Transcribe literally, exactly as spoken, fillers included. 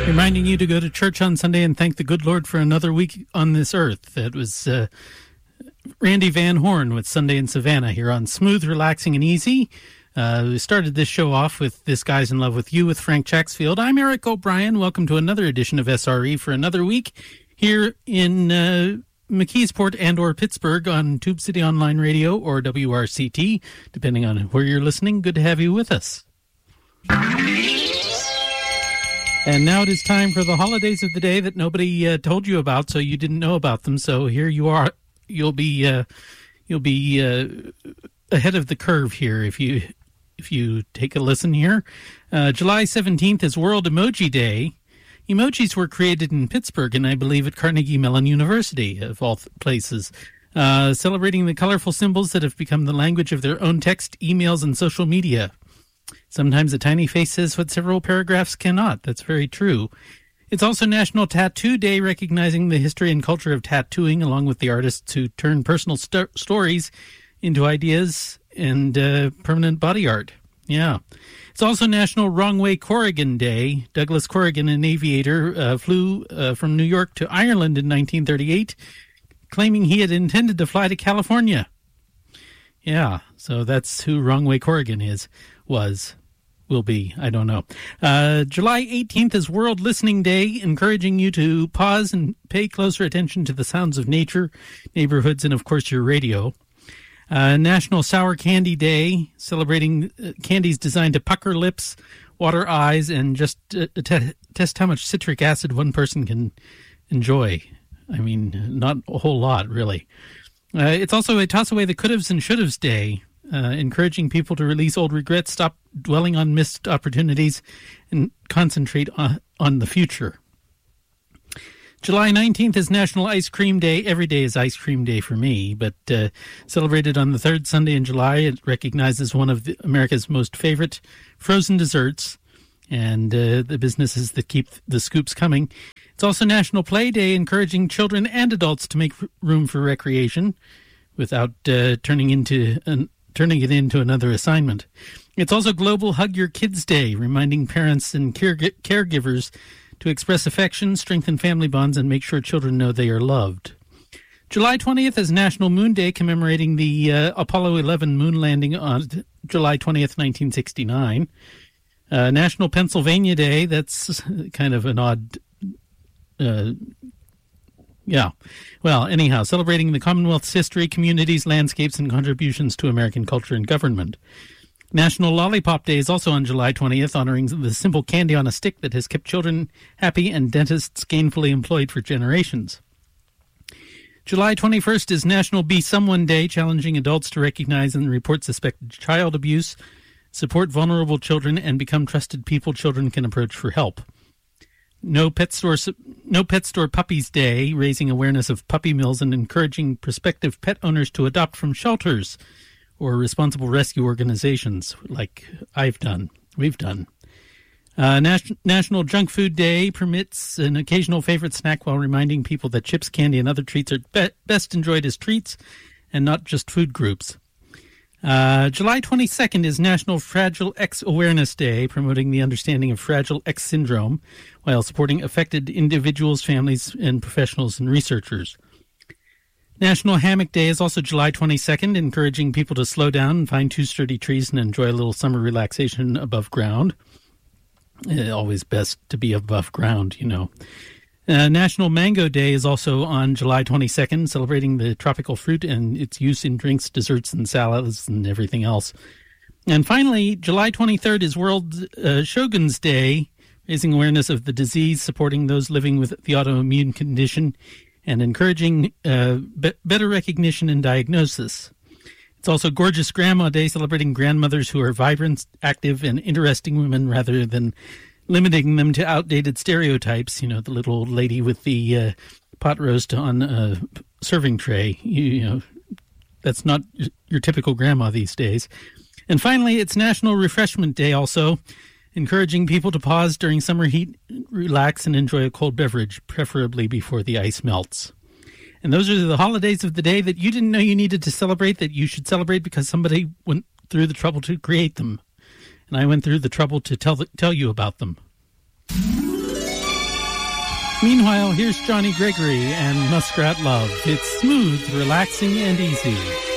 Reminding you to go to church on Sunday and thank the good Lord for another week on this earth. That was uh, Randy Van Horn with Sunday in Savannah here on Smooth, Relaxing, and Easy. Uh, we started this show off with This Guy's in Love with You with Frank Chacksfield. I'm Eric O'Brien. Welcome to another edition of S R E for another week here in uh, McKeesport and or Pittsburgh on Tube City Online Radio or W R C T, depending on where you're listening. Good to have you with us. And now it is time for the holidays of the day that nobody uh, told you about, so you didn't know about them. So here you are. You'll be uh, you'll be uh, ahead of the curve here if you if you take a listen here. Uh, July seventeenth is World Emoji Day. Emojis were created in Pittsburgh, and I believe at Carnegie Mellon University, of all places, uh, celebrating the colorful symbols that have become the language of their own text, emails, and social media. Sometimes a tiny face says what several paragraphs cannot. That's very true. It's also National Tattoo Day, recognizing the history and culture of tattooing, along with the artists who turn personal st- stories into ideas and uh, permanent body art. Yeah. It's also National Wrong Way Corrigan Day. Douglas Corrigan, an aviator, uh, flew uh, from New York to Ireland in nineteen thirty-eight, claiming he had intended to fly to California. Yeah, so that's who Wrong Way Corrigan is, was. Will be, I don't know. Uh, July eighteenth is World Listening Day, encouraging you to pause and pay closer attention to the sounds of nature, neighborhoods, and of course your radio. Uh, National Sour Candy Day, celebrating uh, candies designed to pucker lips, water eyes, and just uh, te- test how much citric acid one person can enjoy. I mean, not a whole lot, really. Uh, it's also a Toss Away the Could'ves and Should'ves Day, Uh, encouraging people to release old regrets, stop dwelling on missed opportunities, and concentrate on, on the future. July nineteenth is National Ice Cream Day. Every day is Ice Cream Day for me, but uh, celebrated on the third Sunday in July. It recognizes one of the, America's most favorite frozen desserts and uh, the businesses that keep the scoops coming. It's also National Play Day, encouraging children and adults to make room for recreation without uh, turning into an turning it into another assignment. It's also Global Hug Your Kids Day, reminding parents and care- caregivers to express affection, strengthen family bonds, and make sure children know they are loved. July twentieth is National Moon Day, commemorating the uh, Apollo eleven moon landing on July twentieth, nineteen sixty-nine. Uh, National Pennsylvania Day, that's kind of an odd... Uh, Yeah. Well, anyhow, celebrating the Commonwealth's history, communities, landscapes, and contributions to American culture and government. National Lollipop Day is also on July twentieth, honoring the simple candy on a stick that has kept children happy and dentists gainfully employed for generations. July twenty-first is National Be Someone Day, challenging adults to recognize and report suspected child abuse, support vulnerable children, and become trusted people children can approach for help. No Pet Store No Pet Store Puppies Day, raising awareness of puppy mills and encouraging prospective pet owners to adopt from shelters or responsible rescue organizations like I've done, we've done. Uh, Nas- National Junk Food Day permits an occasional favorite snack while reminding people that chips, candy, and other treats are be- best enjoyed as treats and not just food groups. Uh, July twenty-second is National Fragile X Awareness Day, promoting the understanding of Fragile X syndrome while supporting affected individuals, families, and professionals and researchers. National Hammock Day is also July twenty-second, encouraging people to slow down and find two sturdy trees and enjoy a little summer relaxation above ground. Uh, always best to be above ground, you know. Uh, National Mango Day is also on July twenty-second, celebrating the tropical fruit and its use in drinks, desserts, and salads and everything else. And finally, July twenty-third is World uh, Sjogren's Day, raising awareness of the disease, supporting those living with the autoimmune condition, and encouraging uh, be- better recognition and diagnosis. It's also Gorgeous Grandma Day, celebrating grandmothers who are vibrant, active, and interesting women rather than limiting them to outdated stereotypes. You know, the little old lady with the uh, pot roast on a serving tray. You, you know, that's not your typical grandma these days. And finally, it's National Refreshment Day also, encouraging people to pause during summer heat, relax, and enjoy a cold beverage, preferably before the ice melts. And those are the holidays of the day that you didn't know you needed to celebrate, that you should celebrate because somebody went through the trouble to create them. And I went through the trouble to tell the, tell you about them. Meanwhile, here's Johnny Gregory and Muskrat Love. It's smooth, relaxing, and easy.